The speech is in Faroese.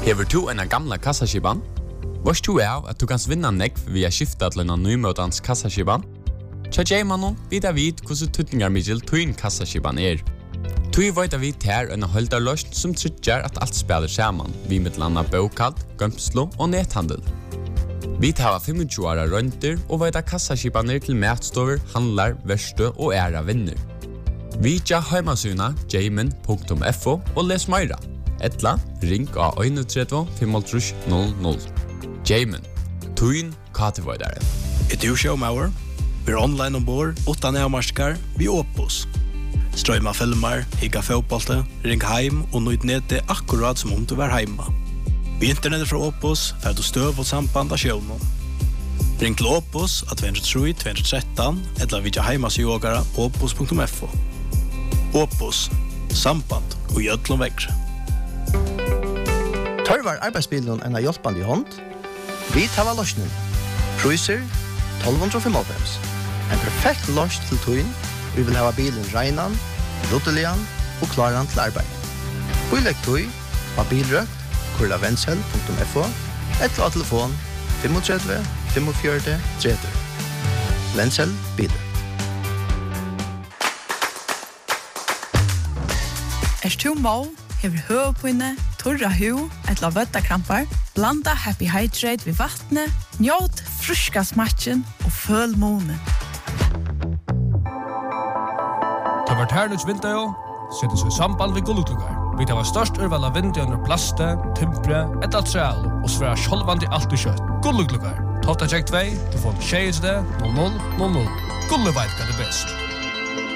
Hever du en gamla kassaskipan? Vars du av at du kan vinna nekv via skifta til en nymøtans kassaskipan? Tja J-mannen vidar vid hvordan tutningar middel tuin kassaskipan Tui veit vi ter en holdarløst som tryggjar at alt spiller saman, vi med landa bokald, gømslo og nethandel. Vi tar 25 åra rønter og veit kassaskipaner til matstover, handlar, verste og æra vinner. Vi tja heimasuna jamin.fo og les meira. Etla, ring av 31 55 00. Jamin, tuin katevoidare. Du showmauer? Vi online ombord, 8 nærmarskar, vi Opus. Strøyma filmer, higga fotbollte, ring heim og nøyd nede akkurat som om du var heima. Vi internettet fra Opus får du støv og samband av sjøvnen. Ring til Opus av 203-213 eller vidja heimasjågara opus.fo. Opus, samband og gjødlom vekkre. Tørvar arbeidsbilen en av hjelpande i hånd? Vi tar løsning. Priser 1295. En perfekt løs til tøyen. Vi vil ha bilen reinan, ruttelian og klaran til arbeid. Bilegg tøy av bilrøkt, kurlavensel.fo eller av telefon 35 45 30. Vensel biler. Du må, hever høvepinne, torra hu, eller vøttakrampar, blanda Happy Hydrate ved vattnet, njåt fruska smatchen og føl månen. Det var hernuts vinter, settes vi samband ved gullugluggar. Vi tar størst urval av vinter under plaste, timpre, et altreal, og sværa sjolvandi alt i kjøtt. Gullugluggar. Tofta check 2, du får 6 00 00. Gullu veit hva det best.